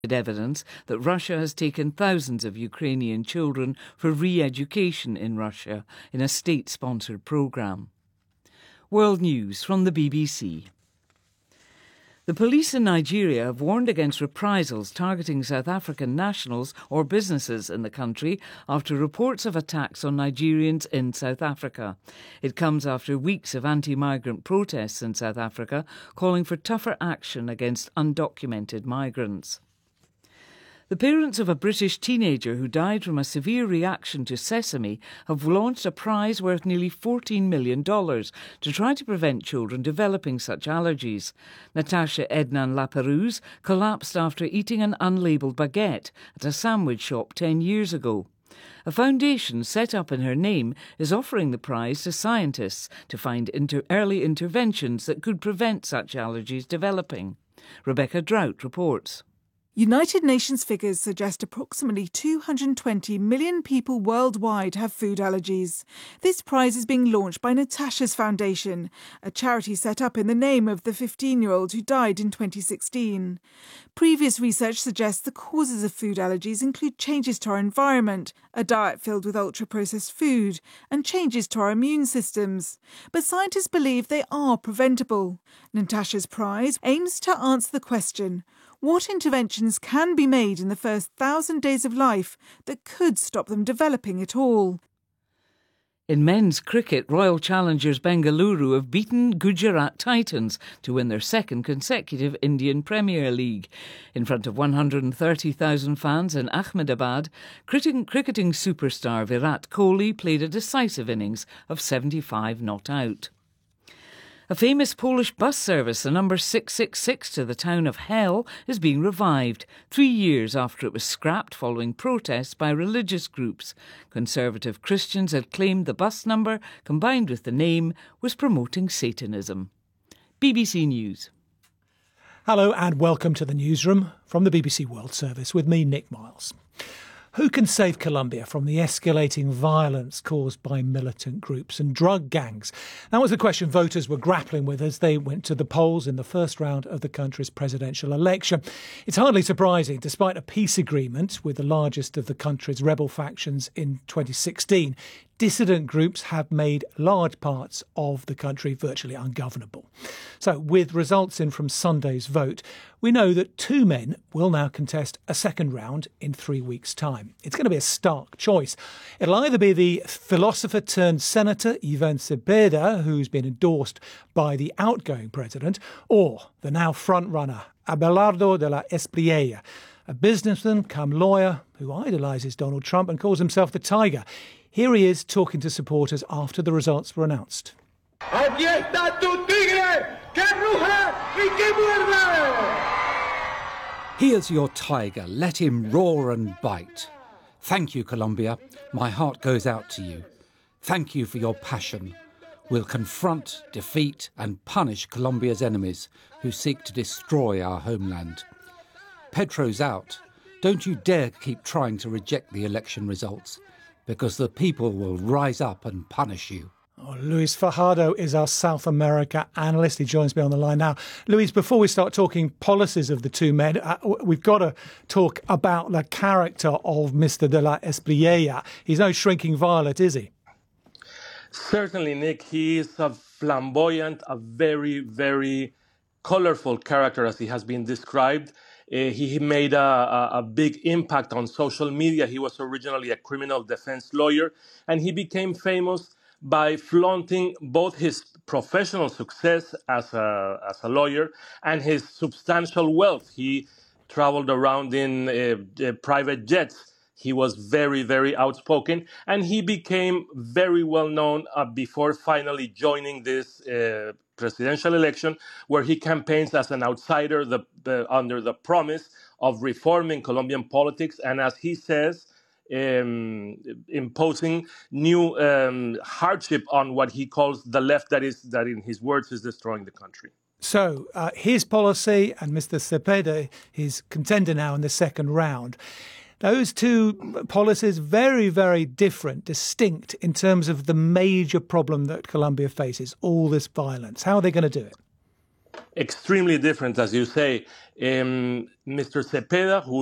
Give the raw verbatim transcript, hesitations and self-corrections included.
evidence that Russia has taken thousands of Ukrainian children for re-education in Russia in a state-sponsored programme. World News from the B B C. The police in Nigeria have warned against reprisals targeting South African nationals or businesses in the country after reports of attacks on Nigerians in South Africa. It comes after weeks of anti-migrant protests in South Africa calling for tougher action against undocumented migrants. The parents of a British teenager who died from a severe reaction to sesame have launched a prize worth nearly fourteen million dollars to try to prevent children developing such allergies. Natasha Ednan Laperouse collapsed after eating an unlabelled baguette at a sandwich shop ten years ago. A foundation set up in her name is offering the prize to scientists to find inter- early interventions that could prevent such allergies developing. Rebecca Drought reports. United Nations figures suggest approximately two hundred twenty million people worldwide have food allergies. This prize is being launched by Natasha's Foundation, a charity set up in the name of the fifteen-year-old who died in twenty sixteen. Previous research suggests the causes of food allergies include changes to our environment, a diet filled with ultra-processed food, and changes to our immune systems. But scientists believe they are preventable. Natasha's prize aims to answer the question: what interventions can be made in the first thousand days of life that could stop them developing at all? In men's cricket, Royal Challengers Bengaluru have beaten Gujarat Titans to win their second consecutive Indian Premier League. In front of one hundred thirty thousand fans in Ahmedabad, cricketing superstar Virat Kohli played a decisive innings of seventy-five not out. A famous Polish bus service, the number six six six to the town of Hell, is being revived, three years after it was scrapped following protests by religious groups. Conservative Christians had claimed the bus number, combined with the name, was promoting Satanism. B B C News. Hello and welcome to the newsroom from the B B C World Service with me, Nick Miles. Who can save Colombia from the escalating violence caused by militant groups and drug gangs? That was the question voters were grappling with as they went to the polls in the first round of the country's presidential election. It's hardly surprising, despite a peace agreement with the largest of the country's rebel factions in twenty sixteen, dissident groups have made large parts of the country virtually ungovernable. So, with results in from Sunday's vote, we know that two men will now contest a second round in three weeks' time. It's going to be a stark choice. It'll either be the philosopher-turned-senator Iván Cepeda, who's been endorsed by the outgoing president, or the now front-runner Abelardo de la Espriella, a businessman come lawyer who idolises Donald Trump and calls himself the Tiger. Here he is talking to supporters after the results were announced. Aquí está tu tigre, que ruja y que muerda. Here's your tiger. Let him roar and bite. Thank you, Colombia. My heart goes out to you. Thank you for your passion. We'll confront, defeat and punish Colombia's enemies who seek to destroy our homeland. Petro's out. Don't you dare keep trying to reject the election results, because the people will rise up and punish you. Oh, Luis Fajardo is our South America analyst. He joins me on the line now. Luis, before we start talking policies of the two men, uh, we've got to talk about the character of Mister de la Espriella. He's no shrinking violet, is he? Certainly, Nick. He is a flamboyant, a very, very colourful character, as he has been described. Uh, he made a, a, a big impact on social media. He was originally a criminal defense lawyer, and he became famous by flaunting both his professional success as a, as a lawyer and his substantial wealth. He traveled around in uh, uh, private jets. He was very, very outspoken, and he became very well known uh, before finally joining this uh, presidential election, where he campaigns as an outsider the, the, under the promise of reforming Colombian politics, and as he says, um, imposing new um, hardship on what he calls the left that is, that in his words, is destroying the country. So uh, his policy and Mister Cepeda, his contender now in the second round, those two policies very, very different, distinct in terms of the major problem that Colombia faces, all this violence. How are they going to do it? extremely different, as you say. Um, Mister Cepeda, who